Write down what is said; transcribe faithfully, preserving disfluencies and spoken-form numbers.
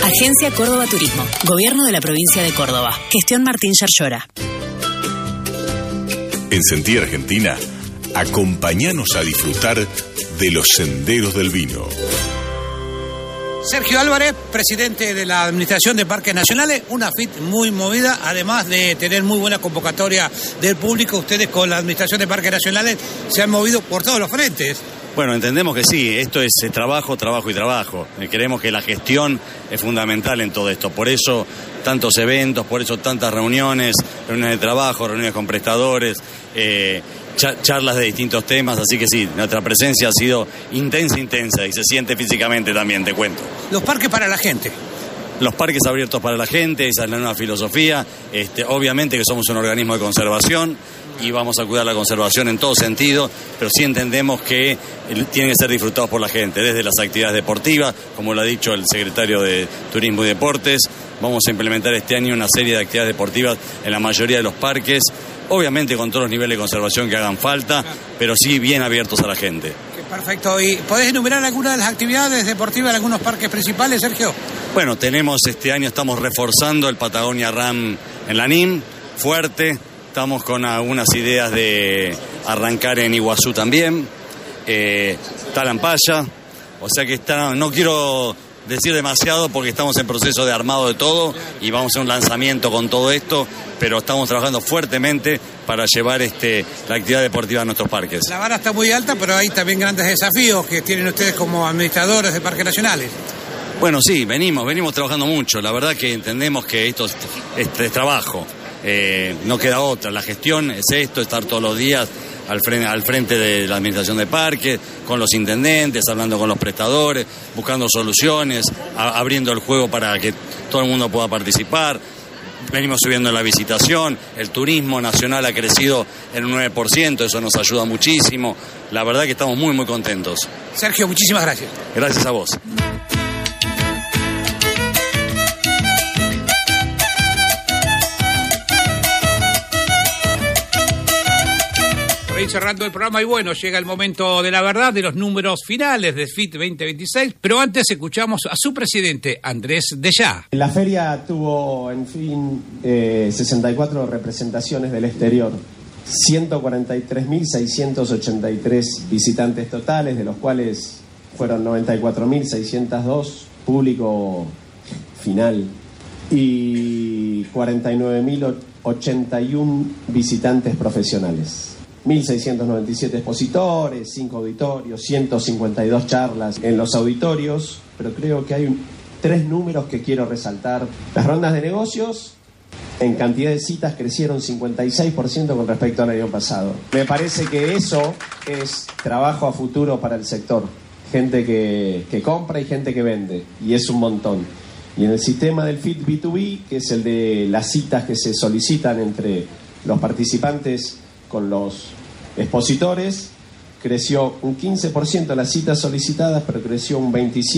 Agencia Córdoba Turismo. Gobierno de la provincia de Córdoba. Gestión Martín Yarlora. En Sentí Argentina, acompáñanos a disfrutar de los senderos del vino. Sergio Álvarez, presidente de la Administración de Parques Nacionales, una F I T muy movida, además de tener muy buena convocatoria del público. Ustedes con la Administración de Parques Nacionales se han movido por todos los frentes. Bueno, entendemos que sí, esto es trabajo, trabajo y trabajo. Creemos que la gestión es fundamental en todo esto, por eso tantos eventos, por eso tantas reuniones, reuniones de trabajo, reuniones con prestadores, eh, charlas de distintos temas, así que sí, nuestra presencia ha sido intensa, intensa y se siente físicamente también, te cuento. Los parques para la gente. Los parques abiertos para la gente, esa es la nueva filosofía. Este, obviamente que somos un organismo de conservación y vamos a cuidar la conservación en todo sentido, pero sí entendemos que tienen que ser disfrutados por la gente, desde las actividades deportivas, como lo ha dicho el secretario de Turismo y Deportes. Vamos a implementar este año una serie de actividades deportivas en la mayoría de los parques, obviamente con todos los niveles de conservación que hagan falta, pero sí bien abiertos a la gente. Perfecto. ¿Y podés enumerar algunas de las actividades deportivas de algunos parques principales, Sergio? Bueno, tenemos este año, estamos reforzando el Patagonia Ram en la N I M, fuerte. Estamos con algunas ideas de arrancar en Iguazú también, eh, Talampaya, o sea que está, no quiero decir demasiado porque estamos en proceso de armado de todo y vamos a hacer un lanzamiento con todo esto, pero estamos trabajando fuertemente para llevar este, la actividad deportiva a nuestros parques. La vara está muy alta, pero hay también grandes desafíos que tienen ustedes como administradores de parques nacionales. Bueno, sí, venimos, venimos trabajando mucho, la verdad que entendemos que esto es, es, es trabajo. Eh, no queda otra, la gestión es esto, estar todos los días al frente, al frente de la administración de parques, con los intendentes, hablando con los prestadores, buscando soluciones, a, abriendo el juego para que todo el mundo pueda participar. Venimos subiendo la visitación, el turismo nacional ha crecido en un nueve por ciento, eso nos ayuda muchísimo. La verdad que estamos muy muy contentos. Sergio, muchísimas gracias. Gracias a vos. Cerrando el programa y bueno, llega el momento de la verdad, de los números finales de F I T veinte veintiséis, pero antes escuchamos a su presidente, Andrés Dellá. La feria tuvo, en fin, eh, sesenta y cuatro representaciones del exterior, ciento cuarenta y tres mil seiscientos ochenta y tres visitantes totales, de los cuales fueron noventa y cuatro mil seiscientos dos público final y cuarenta y nueve mil ochenta y uno visitantes profesionales. mil seiscientos noventa y siete expositores, cinco auditorios, ciento cincuenta y dos charlas en los auditorios, pero creo que hay un, tres números que quiero resaltar. Las rondas de negocios, en cantidad de citas, crecieron cincuenta y seis por ciento con respecto al año pasado. Me parece que eso es trabajo a futuro para el sector. Gente que, que compra y gente que vende, y es un montón. Y en el sistema del F I T B dos B, que es el de las citas que se solicitan entre los participantes con los expositores, creció un quince por ciento las citas solicitadas, pero creció un veintisiete por ciento